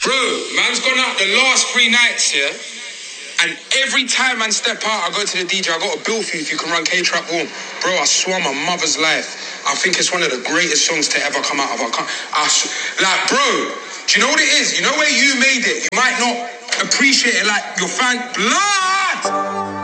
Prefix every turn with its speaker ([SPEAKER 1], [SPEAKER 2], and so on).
[SPEAKER 1] Bro, man's gone out the last 3 nights, yeah? And every time man step out, I go to the DJ, I got a bill for you if you can run K-Trap home. Bro, I swear my mother's life. I think it's one of the greatest songs to ever come out of our country. Like, bro, do you know what it is? You know where you made it? You might not appreciate it like your fan. Blood!